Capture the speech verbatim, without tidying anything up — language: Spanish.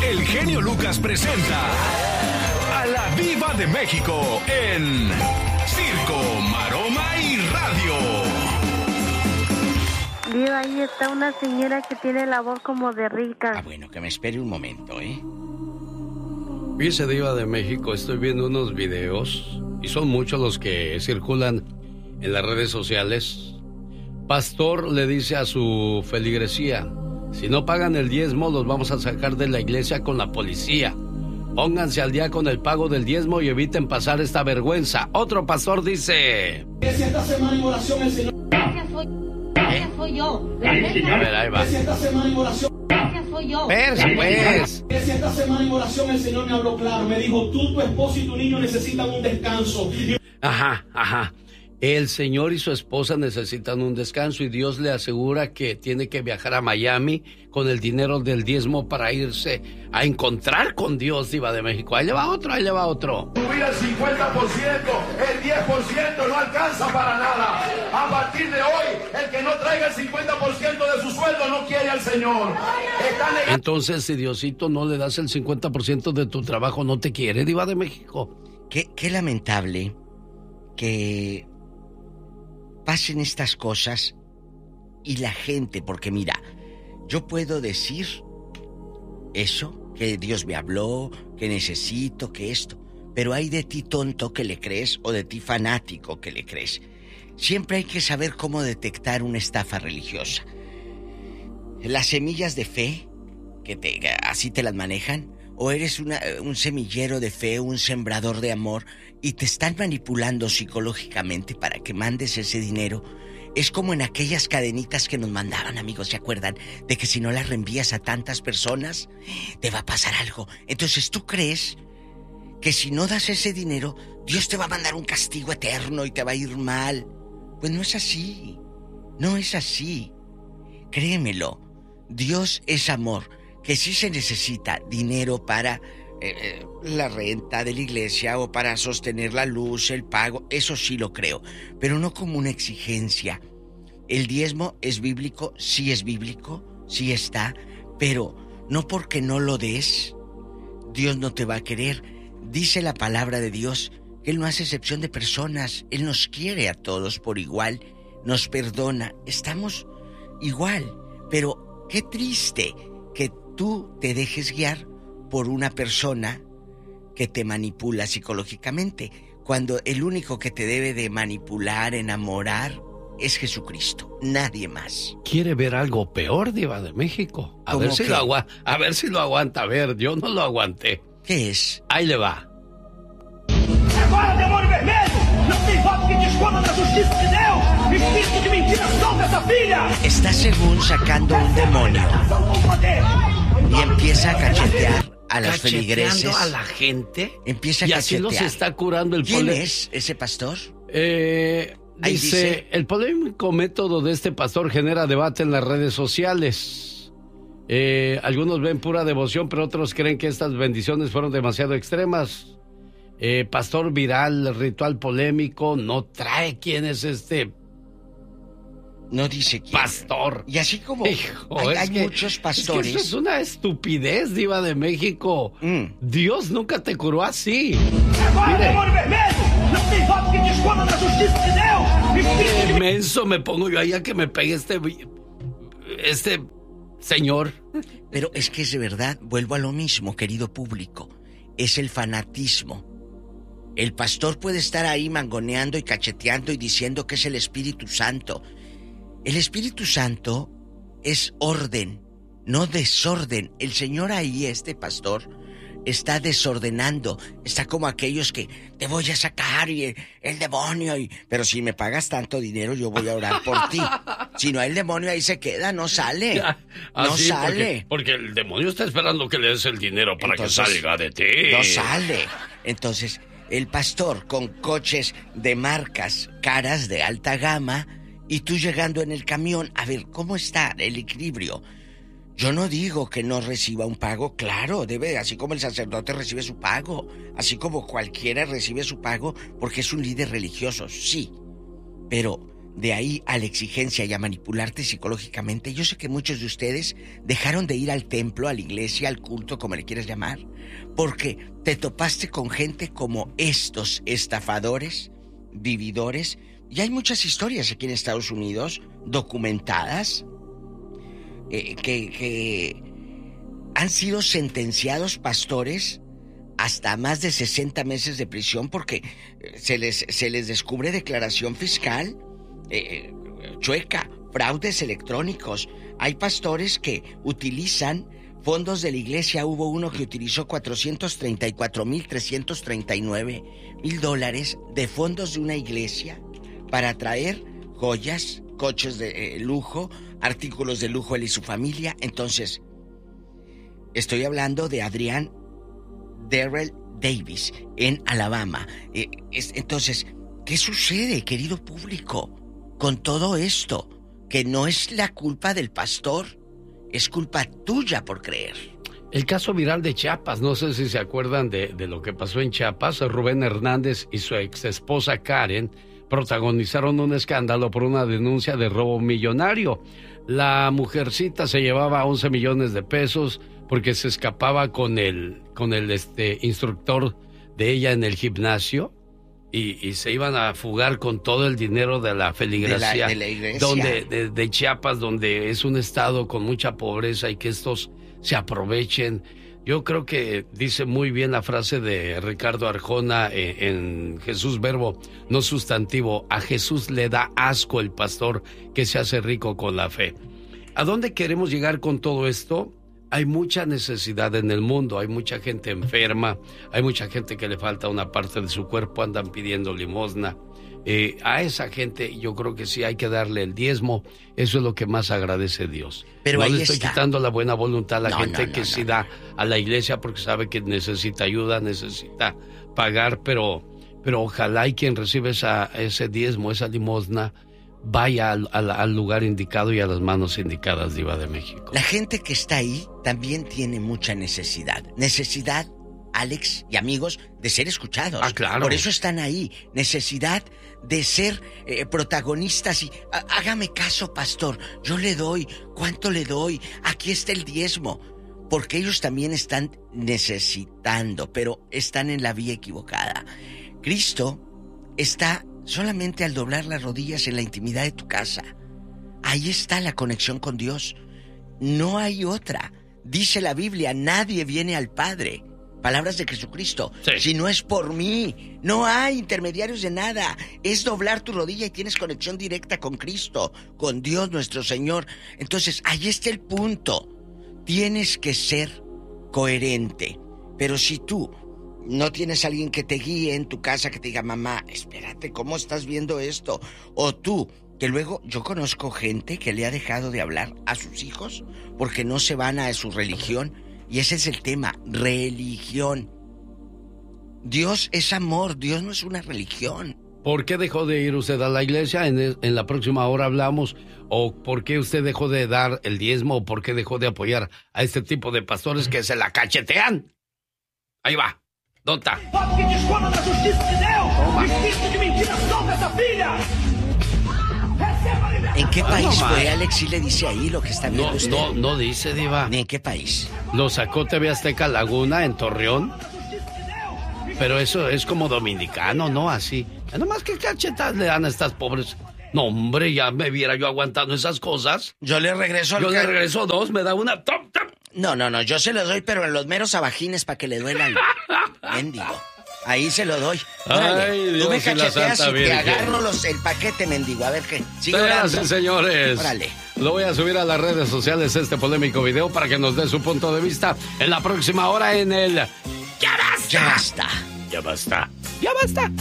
el genio Lucas presenta a la Diva de México en Circo, Maroma y Radio. Diva, ahí está una señora que tiene la voz como de rica. Ah, bueno, que me espere un momento, ¿eh? Fíjese, Diva de México, estoy viendo unos videos, y son muchos los que circulan en las redes sociales. Pastor le dice a su feligresía: si no pagan el diezmo, los vamos a sacar de la iglesia con la policía. Pónganse al día con el pago del diezmo y eviten pasar esta vergüenza. Otro pastor dice: esta semana en oración el Señor... Esa soy, esa soy yo. A ver, ahí va. Esta semana en oración... Esa soy yo. Verso, pues. Esta semana en oración el Señor me habló claro. Me dijo: tú, tu esposo y tu niño necesitan un descanso. Y... Ajá, ajá. El señor y su esposa necesitan un descanso y Dios le asegura que tiene que viajar a Miami con el dinero del diezmo para irse a encontrar con Dios, Diva de México. Ahí le va otro, ahí le va otro. Subir el cincuenta por ciento, el diez por ciento no alcanza para nada. A partir de hoy, el que no traiga el cincuenta por ciento de su sueldo no quiere al Señor. Está negando... Entonces, si Diosito no le das el cincuenta por ciento de tu trabajo, ¿no te quiere, Diva de México? Qué, qué lamentable que pasen estas cosas y la gente, porque mira, yo puedo decir eso, que Dios me habló, que necesito, que esto, pero hay de ti tonto que le crees o de ti fanático que le crees. Siempre hay que saber cómo detectar una estafa religiosa. Las semillas de fe, que te, así te las manejan, o eres una, un semillero de fe, un sembrador de amor, y te están manipulando psicológicamente para que mandes ese dinero. Es como en aquellas cadenitas que nos mandaban, amigos, ¿se acuerdan? De que si no las reenvías a tantas personas, te va a pasar algo. Entonces tú crees que si no das ese dinero, Dios te va a mandar un castigo eterno y te va a ir mal. Pues no es así, no es así. Créemelo, Dios es amor, que sí se necesita dinero para eh, la renta de la iglesia o para sostener la luz, el pago, eso sí lo creo, pero no como una exigencia. El diezmo es bíblico, sí es bíblico, sí está, pero no porque no lo des, Dios no te va a querer. Dice la palabra de Dios que Él no hace excepción de personas, Él nos quiere a todos por igual, nos perdona, estamos igual, pero qué triste que tú te dejes guiar por una persona que te manipula psicológicamente, cuando el único que te debe de manipular, enamorar, es Jesucristo, nadie más. ¿Quiere ver algo peor, Diva de México? A ver si qué? lo agua, a ver si lo aguanta. A ver, yo no lo aguanté. ¿Qué es? Ahí le va. Agora, demônio vermelho! Não tem voto que discorda da justiça de Deus! Espírito de mentira, solta essa filha! Está según sacando un demonio y empieza a cachetear a las feligreses. a la gente. Empieza a y así cachetear. los está curando el ¿Quién pole- es ese pastor? Eh, Ahí dice, dice. el polémico método de este pastor genera debate en las redes sociales. Eh, algunos ven pura devoción, pero otros creen que estas bendiciones fueron demasiado extremas. Eh, pastor viral, ritual polémico, no trae quién es este No dice quién. pastor. Y así como Hijo, hay, es hay que- muchos pastores. Es que eso es una estupidez, Diva de México. Mm. Dios nunca te curó así. Agora, Mire. demônio vermelho! Não tem voto que discorda da justiça de Deus! Espírito de Inmenso me pongo yo ahí a que me pegue este este señor. Pero es que es de verdad, vuelvo a lo mismo, querido público. Es el fanatismo. El pastor puede estar ahí mangoneando y cacheteando y diciendo que es el Espíritu Santo. El Espíritu Santo es orden, no desorden. El Señor ahí, este pastor, está desordenando. Está como aquellos que te voy a sacar y el, el demonio. Y... Pero si me pagas tanto dinero, yo voy a orar por ti. Si no, el demonio ahí se queda, no sale. Ya, no así, sale. Porque, porque el demonio está esperando que le des el dinero para Entonces, que salga de ti. No sale. Entonces, el pastor con coches de marcas caras de alta gama y tú llegando en el camión, a ver, ¿cómo está el equilibrio? Yo no digo que no reciba un pago, claro, debe, así como el sacerdote recibe su pago, así como cualquiera recibe su pago porque es un líder religioso, sí. Pero de ahí a la exigencia y a manipularte psicológicamente, yo sé que muchos de ustedes dejaron de ir al templo, a la iglesia, al culto, como le quieras llamar, porque te topaste con gente como estos estafadores, vividores, y hay muchas historias aquí en Estados Unidos documentadas eh, que, que han sido sentenciados pastores hasta más de sesenta meses de prisión porque se les, se les descubre declaración fiscal eh, chueca, fraudes electrónicos. Hay pastores que utilizan fondos de la iglesia. Hubo uno que utilizó cuatrocientos treinta y cuatro mil trescientos treinta y nueve mil dólares de fondos de una iglesia para traer joyas, coches de eh, lujo, artículos de lujo él y su familia. Entonces, estoy hablando de Adrián Darrell Davis en Alabama. Eh, es, entonces, ¿qué sucede, querido público, con todo esto? Que no es la culpa del pastor, es culpa tuya por creer. El caso viral de Chiapas, no sé si se acuerdan de, de lo que pasó en Chiapas. Rubén Hernández y su ex esposa Karen protagonizaron un escándalo por una denuncia de robo millonario. La mujercita se llevaba once millones de pesos porque se escapaba con el, con el este, instructor de ella en el gimnasio y, y se iban a fugar con todo el dinero de la feligresía de la, de la iglesia. Donde, de, de Chiapas, donde es un estado con mucha pobreza y que estos se aprovechen. Yo creo que dice muy bien la frase de Ricardo Arjona en, en Jesús Verbo, no sustantivo. A Jesús le da asco el pastor que se hace rico con la fe. ¿A dónde queremos llegar con todo esto? Hay mucha necesidad en el mundo, hay mucha gente enferma, hay mucha gente que le falta una parte de su cuerpo, andan pidiendo limosna. Eh, a esa gente yo creo que sí hay que darle el diezmo, eso es lo que más agradece Dios. Pero no ahí le estoy está. quitando la buena voluntad a la no, gente no, no, que no, sí no. da a la iglesia porque sabe que necesita ayuda, necesita pagar, pero, pero ojalá y quien recibe esa, ese diezmo, esa limosna, vaya al, al, al lugar indicado y a las manos indicadas, Diva de México. La gente que está ahí también tiene mucha necesidad. Necesidad, Alex y amigos, de ser escuchados. Ah, claro. Por eso están ahí. Necesidad de ser eh, protagonistas y... Há- hágame caso, pastor. Yo le doy. ¿Cuánto le doy? Aquí está el diezmo. Porque ellos también están necesitando, pero están en la vía equivocada. Cristo está solamente al doblar las rodillas en la intimidad de tu casa. Ahí está la conexión con Dios. No hay otra. Dice la Biblia, nadie viene al Padre. Palabras de Jesucristo. Sí. Si no es por mí, no hay intermediarios de nada. Es doblar tu rodilla y tienes conexión directa con Cristo, con Dios nuestro Señor. Entonces, ahí está el punto. Tienes que ser coherente. Pero si tú no tienes a alguien que te guíe en tu casa, que te diga, mamá, espérate, ¿cómo estás viendo esto? O tú, que luego yo conozco gente que le ha dejado de hablar a sus hijos porque no se van a su religión. Y ese es el tema, religión. Dios es amor, Dios no es una religión. ¿Por qué dejó de ir usted a la iglesia? En, en la próxima hora hablamos. ¿O por qué usted dejó de dar el diezmo? ¿O por qué dejó de apoyar a este tipo de pastores que se la cachetean? Ahí va. ¿Dónde está? Papo que desconta da justiça de Deus. Espírito de mentira, solta essa filha. Receba a liberdade. ¿En qué Ah, país no, fue, ma. Alex? Sí le dice ahí lo que está viendo No, usted. no, no dice, Diva. ¿Ni en qué país? Lo sacó T V Azteca Laguna en Torreón. Pero eso es como dominicano, ¿no? Así. Ya nomás que cachetas le dan a estas pobres. No, hombre, ya me viera yo aguantando esas cosas. Yo le regreso al Yo le ca- regreso dos, me da una... ¡Top, top! No, no, no, yo se lo doy, pero en los meros abajines para que le duelan. Mendigo. Ahí se lo doy. Órale, Ay, tú Dios me y la cacheteas Santa y te Virgen. agarro los, el paquete, mendigo. A ver qué. Sigue Señoras orando. y señores, Órale. lo voy a subir a las redes sociales este polémico video para que nos dé su punto de vista en la próxima hora en el... ¡Ya basta! Ya basta. Ya basta. Ya basta.